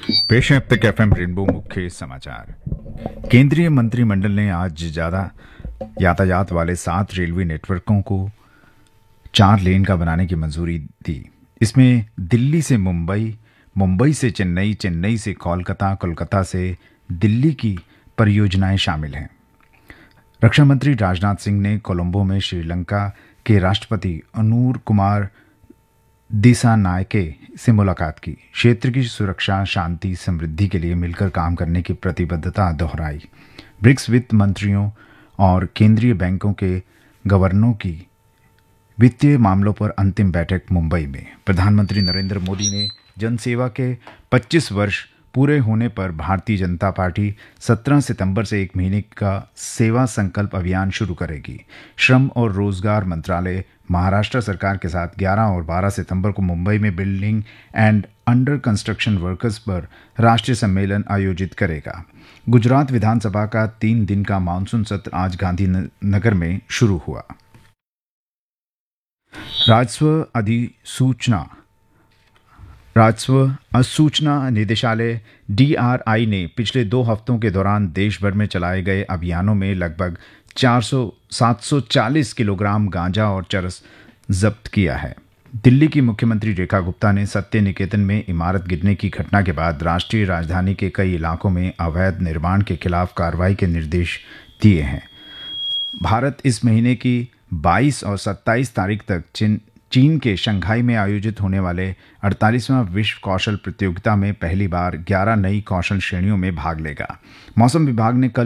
पेश है अब तक एफएम रेनबो मुख्य समाचार। केंद्रीय मंत्रिमंडल ने आज ज्यादा यातायात वाले 7 रेलवे नेटवर्कों को 4 लेन का बनाने की मंजूरी दी। इसमें दिल्ली से मुंबई, मुंबई से चेन्नई, चेन्नई से कोलकाता, कोलकाता से दिल्ली की परियोजनाएं शामिल हैं। रक्षा मंत्री राजनाथ सिंह ने कोलंबो में श्रीलंका के राष्ट्रपति अनूर कुमार दिसानायके से मुलाकात की। क्षेत्र की सुरक्षा, शांति, समृद्धि के लिए मिलकर काम करने की प्रतिबद्धता दोहराई। ब्रिक्स वित्त मंत्रियों और केंद्रीय बैंकों के गवर्नरों की वित्तीय मामलों पर अंतिम बैठक मुंबई में। प्रधानमंत्री नरेंद्र मोदी ने जनसेवा के 25 वर्ष पूरे होने पर भारतीय जनता पार्टी 17 सितंबर से 1 महीने का सेवा संकल्प अभियान शुरू करेगी। श्रम और रोजगार मंत्रालय महाराष्ट्र सरकार के साथ 11 और 12 सितंबर को मुंबई में building and under construction workers पर राष्ट्रीय सम्मेलन आयोजित करेगा। गुजरात विधानसभा का 3 दिन का मानसून सत्र आज गांधीनगर में शुरू हुआ। राजस्व असूचना निदेशालय DRI ने पिछले 2 हफ्तों के दौरान देश भर में चलाए गए अभियानों में लगभग 740 किलोग्राम गांजा और चरस जब्त किया है। दिल्ली की मुख्यमंत्री रेखा गुप्ता ने सत्य निकेतन में इमारत गिरने की घटना के बाद राष्ट्रीय राजधानी के कई इलाकों में अवैध निर्माण के खिलाफ कार्रवाई के निर्देश दिए हैं। भारत इस महीने की 22 और 27 तारीख तक चीन के शंघाई में आयोजित होने वाले 48वां विश्व कौशल प्रतियोगिता में पहली बार 11 नई कौशल श्रेणियों में भाग लेगा। मौसम विभाग ने कल